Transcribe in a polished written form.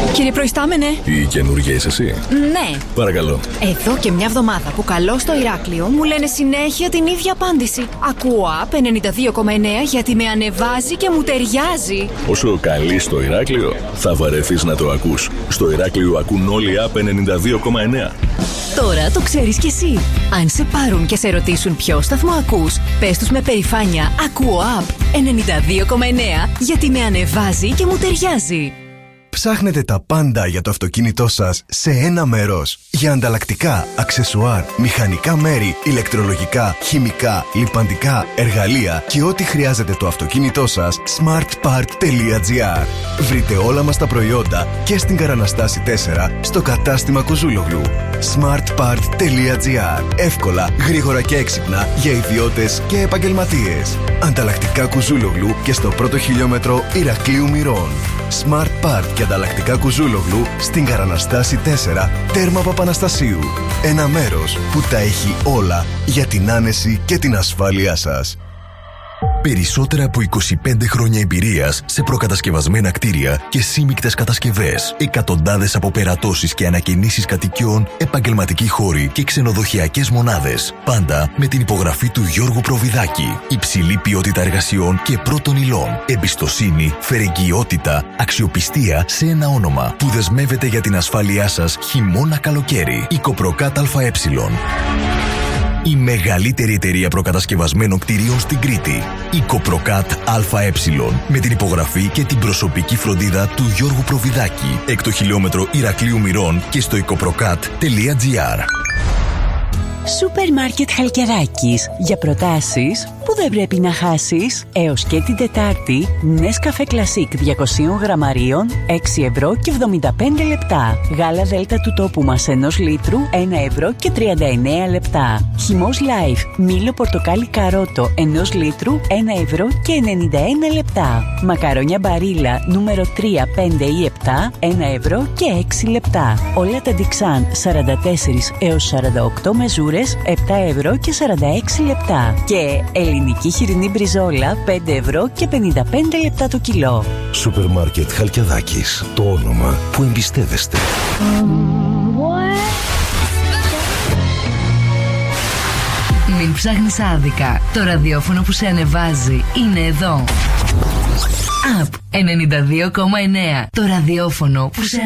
Κύριε Προϊστάμενε. Η καινούργια είσαι εσύ? Ναι. Παρακαλώ. Εδώ και μια εβδομάδα που καλώ στο Ηράκλειο μου λένε συνέχεια την ίδια απάντηση. Ακούω ΑΠ 92,9 γιατί με ανεβάζει και μου ταιριάζει. Όσο καλείς στο Ηράκλειο, θα βαρεθείς να το ακούς. Στο Ηράκλειο ακούν όλοι ΑΠ 92,9. Τώρα το ξέρεις κι εσύ. Αν σε πάρουν και σε ρωτήσουν ποιο σταθμό ακούς, πες τους με περηφάνεια ακούω ΑΠ 92,9 γιατί με ανεβάζει και μου ταιριάζει. Ψάχνετε τα πάντα για το αυτοκίνητό σας σε ένα μέρος. Για ανταλλακτικά, αξεσουάρ, μηχανικά μέρη, ηλεκτρολογικά, χημικά, λιπαντικά, εργαλεία και ό,τι χρειάζεται το αυτοκίνητό σας, smartpart.gr. Βρείτε όλα μας τα προϊόντα και στην Καραναστάση 4 στο κατάστημα Κουζούλογλου. smartpart.gr. Εύκολα, γρήγορα και έξυπνα για ιδιώτες και επαγγελματίες. Ανταλλακτικά Κουζούλογλου και στο πρώτο χιλιόμετρο Ηρακλείου Μυρών. Smart Part και ανταλλακτικά Κουζούλογλου στην Καραναστάση 4, τέρμα Παπαναστασίου. Ένα μέρος που τα έχει όλα για την άνεση και την ασφάλειά σας. Περισσότερα από 25 χρόνια εμπειρίας σε προκατασκευασμένα κτίρια και σύμμικτες κατασκευές. Εκατοντάδες από περατώσεις και ανακαινήσεις κατοικιών, επαγγελματικοί χώροι και ξενοδοχειακές μονάδες. Πάντα με την υπογραφή του Γιώργου Προβιδάκη. Υψηλή ποιότητα εργασιών και πρώτων υλών. Εμπιστοσύνη, φερεγγιότητα, αξιοπιστία σε ένα όνομα που δεσμεύεται για την ασφάλειά σας χειμώνα-καλοκαίρι. Οικοπροκάτ ΑΕ. Η μεγαλύτερη εταιρεία προκατασκευασμένων κτηρίων στην Κρήτη. Οικοπροκάτ ΑΕ. Με την υπογραφή και την προσωπική φροντίδα του Γιώργου Προβιδάκη. Έκτο χιλιόμετρο Ηρακλείου Μυρών και στο οικοπροκάτ.gr. Σούπερ Μάρκετ Χαλκιδάκης. Για προτάσεις που δεν πρέπει να χάσεις. Έως και την Τετάρτη, Nescafé Classic 200 γραμμαρίων, 6 ευρώ και 75 λεπτά. Γάλα Δέλτα του τόπου μας 1 λίτρου, 1 ευρώ και 39 λεπτά. Χυμός Life, μήλο πορτοκάλι καρότο 1 λίτρου, 1 ευρώ και 91 λεπτά. Μακαρόνια Μπαρίλα νούμερο 3, 5 ή 7, 1 ευρώ και 6 λεπτά. Όλα τα Dixan 44 έως 48 μεζούρες, 7 ευρώ και 46 λεπτά. Και ελληνική χοιρινή μπριζόλα 5 ευρώ και 55 λεπτά το κιλό. Σούπερ Μάρκετ Χαλκιδάκης. Το όνομα που εμπιστεύεστε. Μην ψάχνεις άδικα. Το ραδιόφωνο που σε ανεβάζει είναι εδώ. ΑΠ 92,9. Το ραδιόφωνο που σε